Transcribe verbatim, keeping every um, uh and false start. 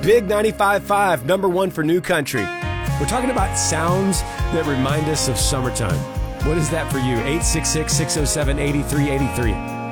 Big ninety-five point five, number one for New Country. We're talking about sounds that remind us of summertime. What is that for you? eight six six, six oh seven, eight three eight three.